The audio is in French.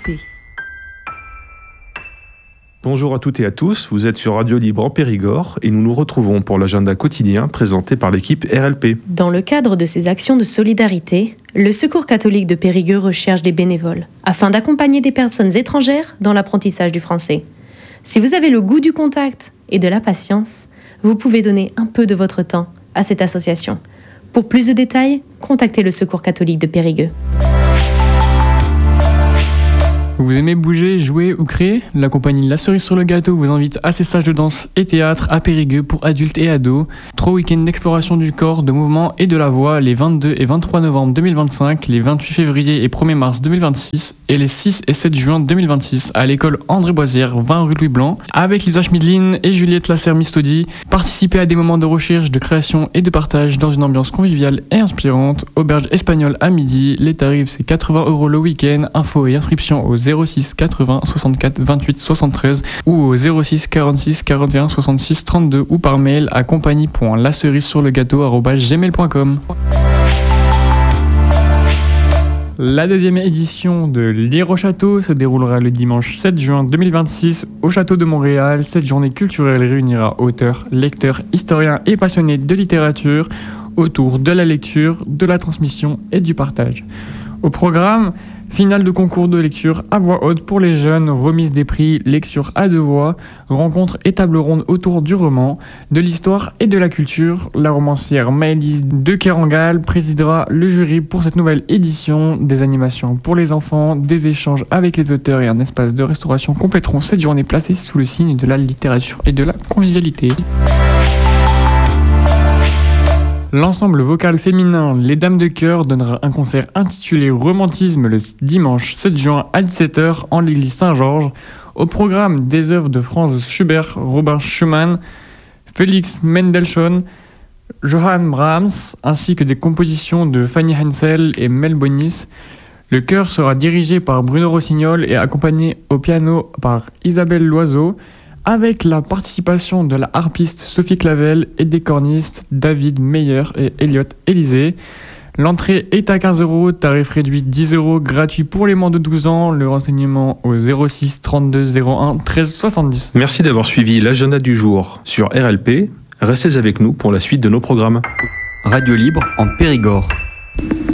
RLP. Bonjour à toutes et à tous, vous êtes sur Radio Libre en Périgord et nous nous retrouvons pour l'agenda quotidien présenté par l'équipe RLP. Dans le cadre de ces actions de solidarité, le Secours catholique de Périgueux recherche des bénévoles afin d'accompagner des personnes étrangères dans l'apprentissage du français. Si vous avez le goût du contact et de la patience, vous pouvez donner un peu de votre temps à cette association. Pour plus de détails, contactez le Secours catholique de Périgueux. Vous aimez bouger, jouer ou créer ? La compagnie La Cerise sur le Gâteau vous invite à ses stages de danse et théâtre à Périgueux pour adultes et ados. 3 week-ends d'exploration du corps, de mouvement et de la voix les 22 et 23 novembre 2025, les 28 février et 1er mars 2026 et les 6 et 7 juin 2026 à l'école André Boisière, 20 rue Louis Blanc, avec Lisa Schmidlin et Juliette Lasserre-Mistodi. Participez à des moments de recherche, de création et de partage dans une ambiance conviviale et inspirante. Auberge espagnole à midi, les tarifs c'est 80 € le week-end. Infos et inscriptions au 06 80 64 28 73 ou au 06 46 41 66 32 ou par mail à compagnie.lacerisesurlegâteau@gmail.com. La deuxième édition de Lire au Château se déroulera le dimanche 7 juin 2026 au Château de Montréal. Cette journée culturelle réunira auteurs, lecteurs, historiens et passionnés de littérature autour de la lecture, de la transmission et du partage. Au programme, finale de concours de lecture à voix haute pour les jeunes, remise des prix, lecture à 2 voix, rencontres et tables rondes autour du roman, de l'histoire et de la culture. La romancière Maëlys de Kerangal présidera le jury pour cette nouvelle édition. Des animations pour les enfants, des échanges avec les auteurs et un espace de restauration compléteront cette journée placée sous le signe de la littérature et de la convivialité. L'ensemble vocal féminin Les Dames de Cœur donnera un concert intitulé Romantisme le dimanche 7 juin à 17h en l'église Saint-Georges. Au programme des œuvres de Franz Schubert, Robin Schumann, Félix Mendelssohn, Johann Brahms, ainsi que des compositions de Fanny Hensel et Mel Bonis. Le chœur sera dirigé par Bruno Rossignol et accompagné au piano par Isabelle Loiseau, avec la participation de la harpiste Sophie Clavel et des cornistes David Meyer et Elliot Élysée. L'entrée est à 15 €, tarif réduit 10 €, gratuit pour les moins de 12 ans. Le renseignement au 06 32 01 13 70. Merci d'avoir suivi l'agenda du jour sur RLP. Restez avec nous pour la suite de nos programmes. Radio Libre en Périgord.